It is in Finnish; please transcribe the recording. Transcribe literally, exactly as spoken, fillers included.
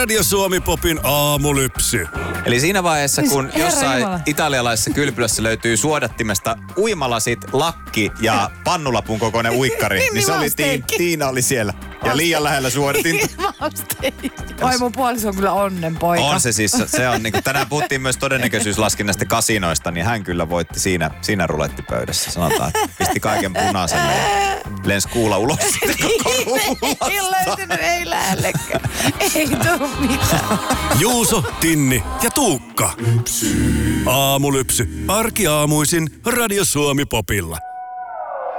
Radio Suomi Popin aamulypsy. Eli siinä vaiheessa, kun Herra jossain Jumala. italialaisessa kylpylässä löytyy suodattimesta uimalasit, lakki ja pannulapun kokoinen uikkari, niin, niin se oli Ti- Tiina oli siellä. Ja liian lähellä suodatinta. Oi, mun puoliso on kyllä onnenpoika. On se siis, se on niinku, tänään puhuttiin myös todennäköisyyslaskinnasta kasinoista, niin hän kyllä voitti siinä, siinä rulettipöydässä. Sanotaan, että pisti kaiken punaiselle ja lensi kuula ulos koko rullasta. Ei löytynyt, ei lähellekään. Ei tuu mitään. Juuso, Tinni ja Tuukka. Aamulypsy. Arkiaamuisin Radio Suomi Popilla.